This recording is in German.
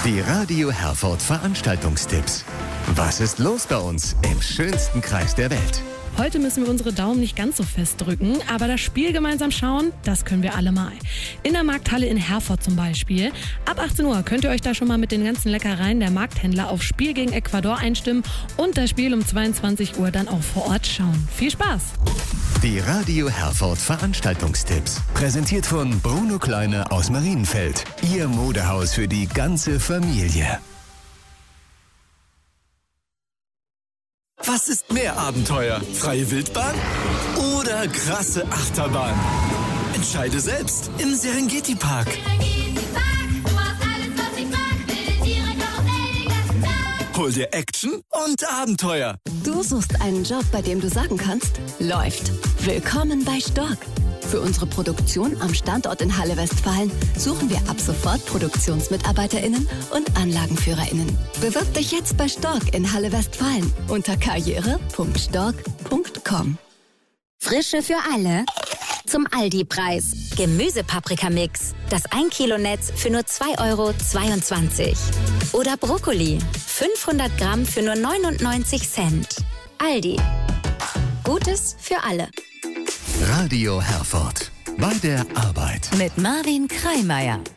Die Radio Herford Veranstaltungstipps. Was ist los bei uns im schönsten Kreis der Welt? Heute müssen wir unsere Daumen nicht ganz so fest drücken, aber das Spiel gemeinsam schauen, das können wir alle mal. In der Markthalle in Herford zum Beispiel. Ab 18 Uhr könnt ihr euch da schon mal mit den ganzen Leckereien der Markthändler aufs Spiel gegen Ecuador einstimmen und das Spiel um 22 Uhr dann auch vor Ort schauen. Viel Spaß! Die Radio Herford Veranstaltungstipps. Präsentiert von Bruno Kleine aus Marienfeld. Ihr Modehaus für die ganze Familie. Was ist mehr Abenteuer? Freie Wildbahn oder krasse Achterbahn? Entscheide selbst im Serengeti Park. Hol dir Action und Abenteuer. Du suchst einen Job, bei dem du sagen kannst, läuft. Willkommen bei Stork. Für unsere Produktion am Standort in Halle Westfalen suchen wir ab sofort ProduktionsmitarbeiterInnen und AnlagenführerInnen. Bewirb dich jetzt bei Stork in Halle Westfalen unter karriere.stork.com. Frische für alle zum Aldi-Preis. Gemüsepaprikamix. Das 1 Kilo Netz für nur 2,22 €. Oder Brokkoli. 500 Gramm für nur 99 Cent. Aldi. Gutes für alle. Radio Herford. Bei der Arbeit. Mit Marvin Kreimeier.